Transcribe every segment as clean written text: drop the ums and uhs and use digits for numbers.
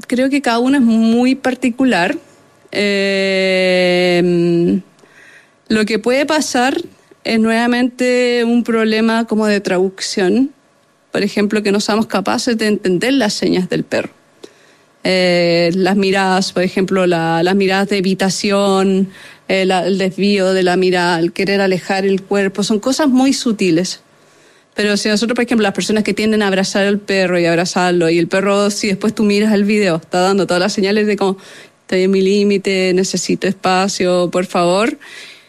creo que cada uno es muy particular. Lo que puede pasar es nuevamente un problema como de traducción. Por ejemplo, que no seamos capaces de entender las señas del perro. Las miradas, por ejemplo, las miradas de evitación, el desvío de la mirada, el querer alejar el cuerpo, son cosas muy sutiles. Pero si nosotros, por ejemplo, las personas que tienden a abrazar al perro y abrazarlo, y el perro, si después tú miras el video, está dando todas las señales de como, estoy en mi límite, necesito espacio, por favor.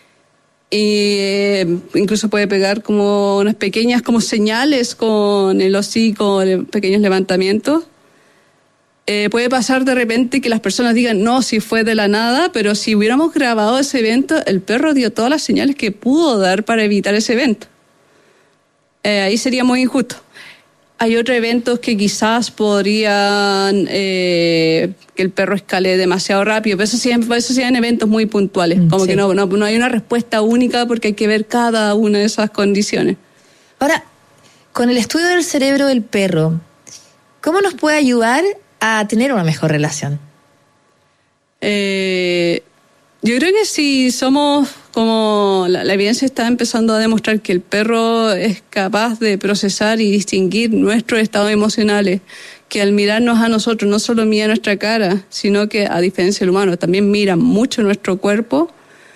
Y incluso puede pegar como unas pequeñas como señales con el hocico, pequeños levantamientos. Puede pasar de repente que las personas digan, no, si fue de la nada, pero si hubiéramos grabado ese evento, el perro dio todas las señales que pudo dar para evitar ese evento. Ahí sería muy injusto. Hay otros eventos que quizás podrían que el perro escale demasiado rápido, pero eso serían eventos muy puntuales, como sí. Que no hay una respuesta única porque hay que ver cada una de esas condiciones. Ahora, con el estudio del cerebro del perro, ¿cómo nos puede ayudar a tener una mejor relación? Yo creo que si somos como la evidencia está empezando a demostrar que el perro es capaz de procesar y distinguir nuestros estados emocionales, que al mirarnos a nosotros no solo mira nuestra cara, sino que a diferencia del humano también mira mucho nuestro cuerpo,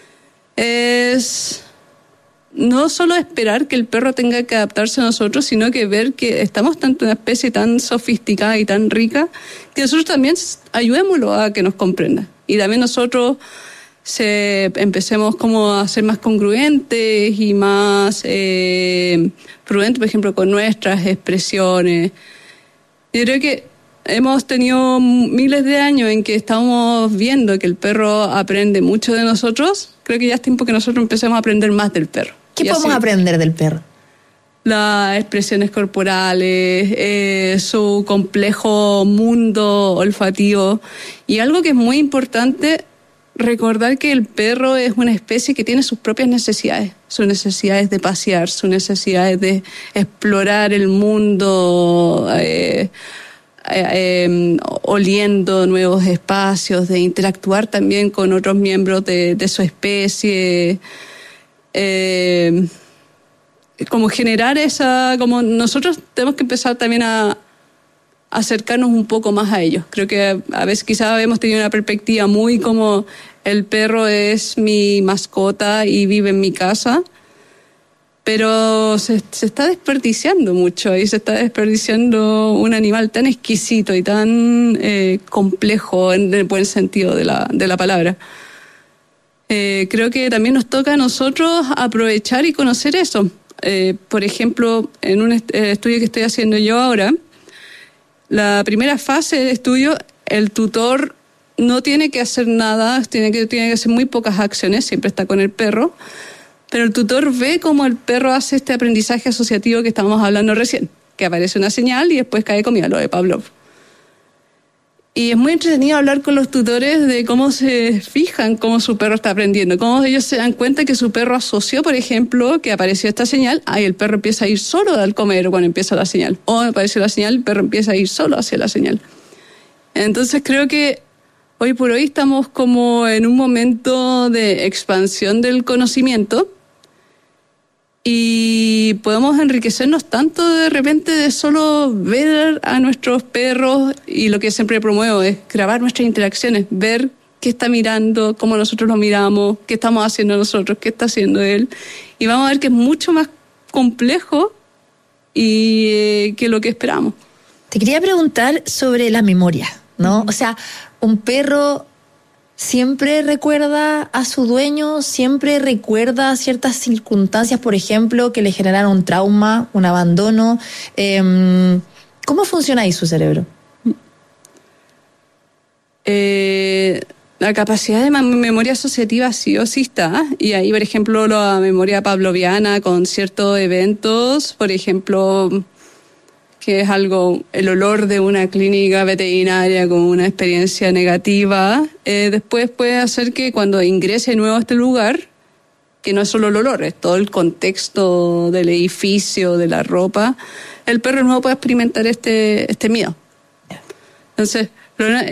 es no solo esperar que el perro tenga que adaptarse a nosotros, sino que ver que estamos tanto una especie tan sofisticada y tan rica que nosotros también ayudémoslo a que nos comprenda. Y también nosotros empecemos como a ser más congruentes y más prudentes, por ejemplo, con nuestras expresiones. Yo creo que hemos tenido miles de años en que estamos viendo que el perro aprende mucho de nosotros. Creo que ya es tiempo que nosotros empecemos a aprender más del perro. ¿Qué podemos aprender del perro? Las expresiones corporales, su complejo mundo olfativo. Y algo que es muy importante, recordar que el perro es una especie que tiene sus propias necesidades. Sus necesidades de pasear, sus necesidades de explorar el mundo, oliendo nuevos espacios, de interactuar también con otros miembros de su especie. Como generar como nosotros tenemos que empezar también a acercarnos un poco más a ellos. Creo que a veces quizás hemos tenido una perspectiva muy como el perro es mi mascota y vive en mi casa, pero se está desperdiciando mucho y se está desperdiciando un animal tan exquisito y tan complejo en el buen sentido de la palabra. Creo que también nos toca a nosotros aprovechar y conocer eso. Por ejemplo, en un estudio que estoy haciendo yo ahora, la primera fase del estudio, el tutor no tiene que hacer nada, tiene que hacer muy pocas acciones, siempre está con el perro, pero el tutor ve cómo el perro hace este aprendizaje asociativo que estábamos hablando recién, que aparece una señal y después cae comida, lo de Pavlov. Y es muy entretenido hablar con los tutores de cómo se fijan cómo su perro está aprendiendo, cómo ellos se dan cuenta que su perro asoció, por ejemplo, que apareció esta señal, y el perro empieza a ir solo al comer cuando empieza la señal. O apareció la señal, el perro empieza a ir solo hacia la señal. Entonces creo que hoy por hoy estamos como en un momento de expansión del conocimiento y podemos enriquecernos tanto de repente de solo ver a nuestros perros, y lo que siempre promuevo es grabar nuestras interacciones, ver qué está mirando, cómo nosotros lo miramos, qué estamos haciendo nosotros, qué está haciendo él, y vamos a ver que es mucho más complejo y que lo que esperamos. Te quería preguntar sobre la memoria, ¿no? O sea, un perro siempre recuerda a su dueño, siempre recuerda ciertas circunstancias, por ejemplo, que le generaron un trauma, un abandono. ¿Cómo funciona ahí su cerebro? La capacidad de memoria asociativa sí o sí está, y ahí, por ejemplo, la memoria pavloviana con ciertos eventos, por ejemplo, que es el olor de una clínica veterinaria con una experiencia negativa, después puede hacer que cuando ingrese de nuevo a este lugar, que no es solo el olor, es todo el contexto del edificio, de la ropa, el perro nuevo puede experimentar este miedo. Entonces,